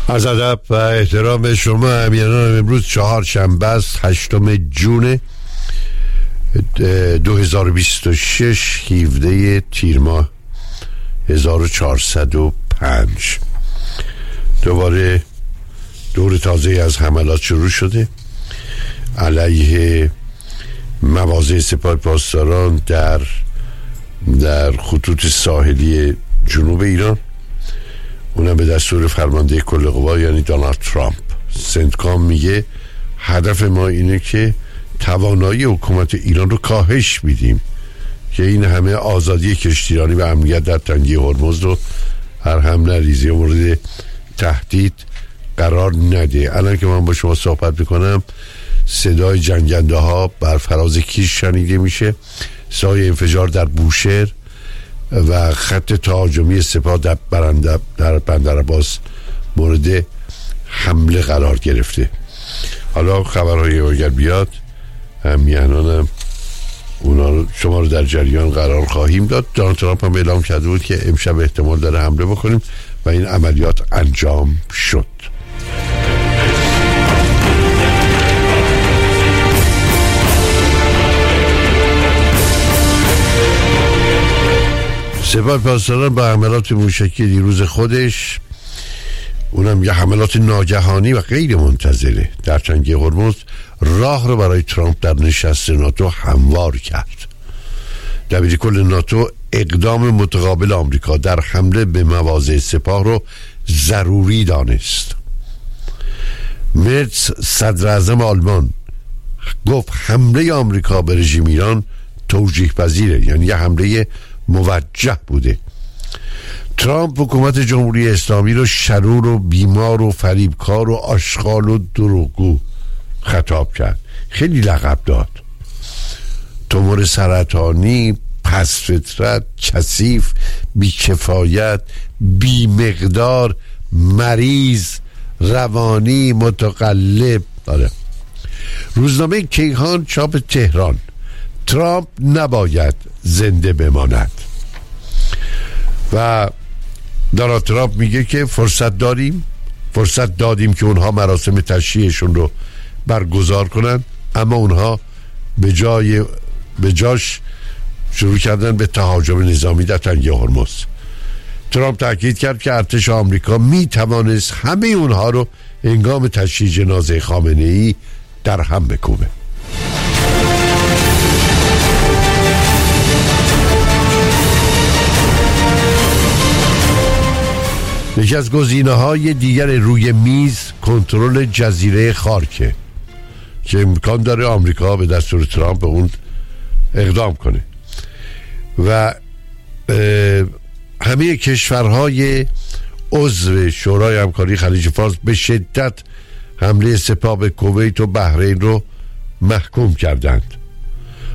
عرض ادب و احترام به شما همیهنان. امروز چهارشنبه است، 8 جون 2026، 17 تیر ماه 1405. دوباره دور تازه از حملات شروع شده علیه مواضع سپاه پاسداران در خطوط ساحلی جنوب ایران، اونم به دستور فرمانده کل قوا یعنی دونالد ترامپ. سنتکام میگه هدف ما اینه که توانایی حکومت ایران رو کاهش میدیم که این همه آزادی کشتیرانی و امنیت در تنگه هرمز رو هر هم نریزی و مورد تهدید قرار نده. الان که من با شما صحبت میکنم صدای جنگنده ها بر فراز کیش شنیده میشه، صدای انفجار در بوشهر و خط تهاجمی سپاه در بندرعباس مورد حمله قرار گرفته. حالا خبرهای اگر بیاد همیهنانم اونا رو شما رو در جریان قرار خواهیم داد. دونالد ترامپ هم اعلام کرده بود که امشب احتمال داره حمله بکنیم و این عملیات انجام شد. سپاه پاسداران با حملات موشکی دیروز خودش، اونم یه حملات ناگهانی و غیر منتظره در تنگه هرمز، راه رو برای ترامپ در نشست ناتو هموار کرد. دبیرکل ناتو اقدام متقابل آمریکا در حمله به مواضع سپاه رو ضروری دانست. مرتز صدر اعظم آلمان گفت حمله آمریکا به رژیم ایران توجیه پذیره، یعنی یه حمله موجه بوده. ترامپ حکومت جمهوری اسلامی رو شرور و بیمار و فریبکار و آشغال و دروغگو خطاب کرد. خیلی لقب داد: تومور سرطانی، پس فطرت، کثیف، بیکفایت، بی مقدار، مریض، روانی، متقلب. روزنامه کیهان چاپ تهران: ترامپ نباید زنده بماند. و دونالد ترامپ میگه که فرصت دادیم که اونها مراسم تشییعشون رو برگزار کنن، اما اونها به جاش شروع کردن به تهاجم نظامی در تنگه هرمز. ترامپ تاکید کرد که ارتش آمریکا میتوانست همه اونها رو هنگام تشییع جنازه خامنه‌ای در هم بکوبه. یکی از گزینه‌های دیگر روی میز کنترل جزیره خارکه که امکان داره آمریکا به دستور ترامپ به اون اقدام کنه و همه کشورهای عضو شورای همکاری خلیج فارس به شدت حمله سپاه به کویت و بحرین رو محکوم کردند.